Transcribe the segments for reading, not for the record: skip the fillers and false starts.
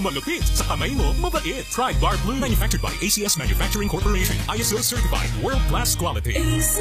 Malupit sa kamay mo, mabait. Try Bar Blue, manufactured by ACS Manufacturing Corporation. ISO certified, world-class quality.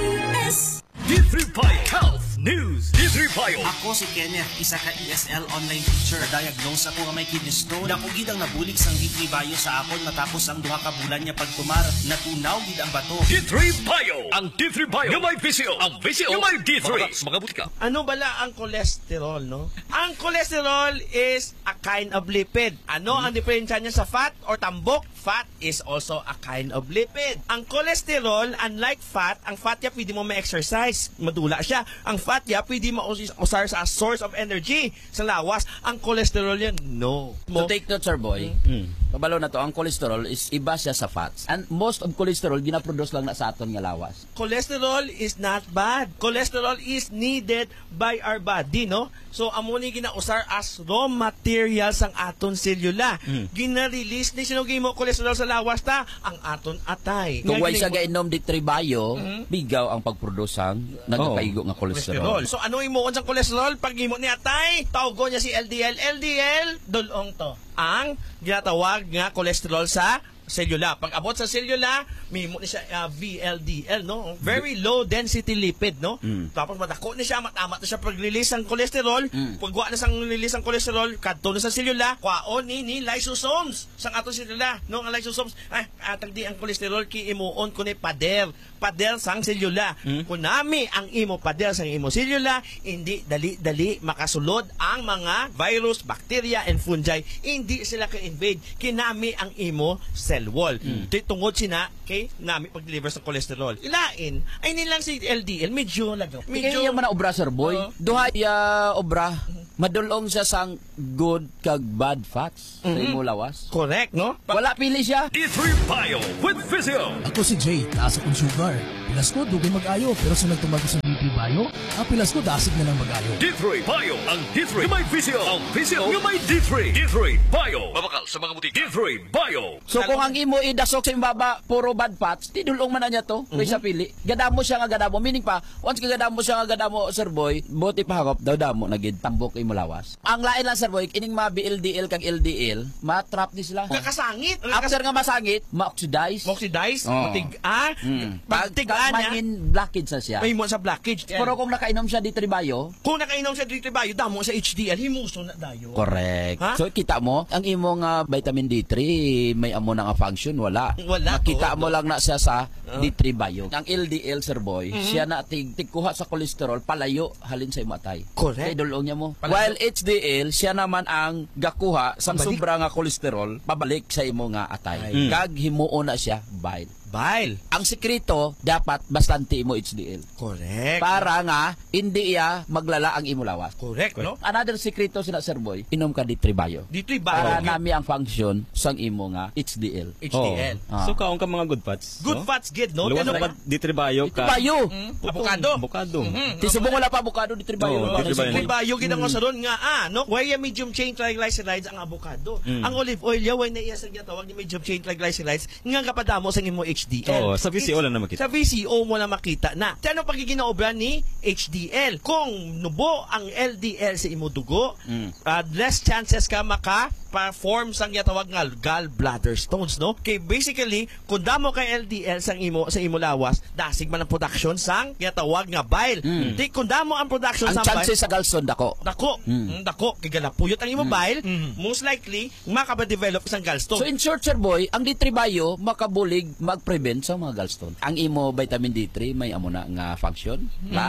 ACS. D3 Bio Health News. D3 Bio. Ako si Kenneth, isa ka ESL online teacher. Diagnose ako nga may kidney stone. Dako gid ang nabulig sang D3 Bio sa akon matapos ang duha ka bulan niya pagtumar. Natunaw gid ang bato. D3 Bio. Ang D3 Bio nga may VCO. Ang VCO nga may D3. Mga butika. Ano bala ang cholesterol, no? Ang cholesterol is a kind of lipid. Ano ang diferensya niya sa fat or tambok? Fat is also a kind of lipid. Ang cholesterol, unlike fat, ang fat niya pwede mo ma-exercise. Madula siya. Ang fat niya pwede ma-usar sa source of energy sa lawas. Ang cholesterol yan, no. So take note, sir boy. Kabalo na to, ang cholesterol is iba siya sa fats. And most of cholesterol, ginaproduce lang na sa aton nga lawas. Cholesterol is not bad. Cholesterol is needed by our body, no? So, amo ni ginausar as raw materials ang aton selula. Gina-release ni sinugay mo cholesterol sa lawas ta, ang aton atay. Kung why siya gainom D3 Bio, bigaw ang pag-produce ang nagkaigo nga cholesterol. So, ano imuon sa cholesterol? Pag imo ni atay, tawgo niya si LDL. LDL, dulong to. Ang ginatawag nga cholesterol sa selula. Pag abot sa selula, mimo ni siya VLDL, no? Very low density lipid, no? Tapos madako ni siya, matamat na siya pag-release ng cholesterol. Pagwa na sang release ng cholesterol, kadto na sa selula, kwaon ni lysosomes sang ato selula, no? Ang lysosomes, tagdi ang cholesterol ki imuon kuno pader sang selula. Kung nami ang imo pader sang imo selula, hindi dali makasulod ang mga virus, bacteria, and fungi. Hindi sila ka-invade. Kinami ang imo cell wall. Tungod sina kay nami pag-deliver sa cholesterol. Ilain ay nilang si LDL medyo lagaw. Medyo yung mga obra, sir boy. Duha ya obra. Madulong siya sang good kag bad fats sa imo lawas. Correct, no? Wala pili siya. D3 Bio with Physio. Ako si Jay, taas akong sugar. Pilas ko, dugay mag-ayo. Pero sa nagtumag sa D3 Bio, ang pilas ko, dasig na ng mag-ayo. D3 Bio. Ang D3 nga may Physio. Ang Physio nga may D3. D3 Bio. Mabakal sa mga butik. D3 Bio. So kung ang imo idasok sa imbaba puro bad fats, tidulong man na niya to. Kaya sa pili. Gadamo siya nga gadamo. Meaning pa, once gadamo siya nga gadamo, sir boy, buti pa hakop daw damo nagid tambok imo lawas. Ang lain lang, sir boy, ining mga BLDL kag LDL, matrap ni sila. Kakasangit. After nga masangit, ma-oxidize. Oxidize, Oh. matiga. Pagtigaan niya, mangin blockage sa siya. may mo sa blockage. Pero kung nakainom siya D3 Bio, kung nakainom sa D3 Bio, damo sa HDL, himuso na dayo. correct. Ha? So kita mo, ang imong vitamin D3 may amo na nga function, wala. Makita mo lang na siya sa D3 Bio. Ang LDL, sir boy, siya na tigkuha sa cholesterol palayo halin sa imatay. Correct. Kay dulong niya mo. Palayo. While HDL, siya naman ang gakuha sa sobra nga cholesterol pabalik sa imo nga atay. Kag himuon na siya bile. Bile. Ang sekreto, dapat bastante mo HDL. Correct. Para nga, hindi ya maglala ang imo lawas. Correct, no? Another sekreto sina Sir Boy, inom ka D3 Bio. D3 Bio. Para nami ang function sang imo nga HDL. HDL. Ah. So kaon ka mga good fats. Good fats, good, no? Luwas Ano na ba? D3 Bio ka. Bio. Avocado. Avocado. Tisubong wala pa avocado D3 Bio. Oo, D3 Bio. May bayo gid ang saron nga no? Why medium chain triglycerides ang avocado. Ang olive oil ya why na iya sa gitawag ni medium chain triglycerides nga kapadamo sa imo HDL. Oo, sa VCO lang na makita. Sa VCO mo na makita na. Ano pagiginaobra ni HDL? Kung nubo ang LDL sa imo dugo, less chances ka maka-perform sang gitawag nga gallbladder stones, no? Kay basically, kung damo kay LDL sa imo lawas, dasig man ang production sang gitawag nga bile. Di kung damo ang production Ang sang bile, chances sa gallstone dako. dako kay galapuyot ang imo bile, most likely makadevelop sang gallstone. So in short, Sir Boy, ang D3 Bio makabulig mag-prevent sa mga gallstone. Ang imo vitamin D3 may amo na nga function.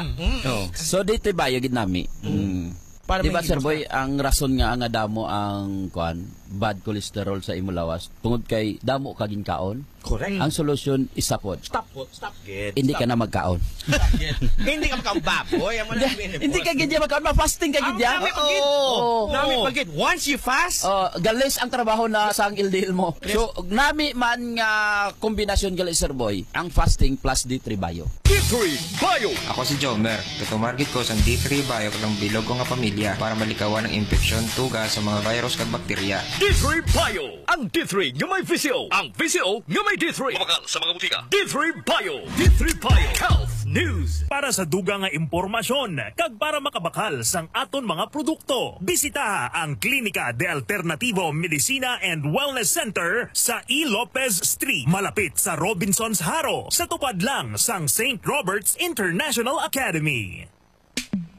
So D3 Bio gid nami. Para Diba, may Sir himos Boy, ang rason nga damo ang bad cholesterol sa imo lawas tungod kay damo kaging kaon. Correct. Ang solusyon is sakot. Stop. Get. Hindi ka na magkaon. Hindi ka makababoy. Hindi ka gidya magkaon, ma-fasting ka gidya. Nami pagid. Once you fast, galis ang trabaho na sa ang LDL mo. So, nami man nga kombinasyon galis, Sir Boy, ang fasting plus D3 Bio. D3 Bio. Ako si Jomer. Tutumargit ko sa D3 Bio kag bilog ko nga pamilya para malikawan ang infeksyon tuga sa mga virus kag bakterya. D3 Bio. Ang D3 nga may VCO. Ang VCO nga may D3. Mabakal sa mga butika. D3 Bio. D3 Bio Health News. Para sa dugang nga impormasyon, kag para makabakal sang aton mga produkto, bisita ang Klinika de Alternativo Medicina and Wellness Center sa E. Lopez Street, malapit sa Robinson's Haro, sa tupad lang sang St. Robert's International Academy.